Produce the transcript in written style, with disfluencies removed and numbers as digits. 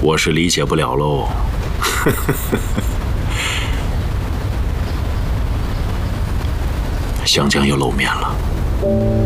我是理解不了喽。湘江又露面了。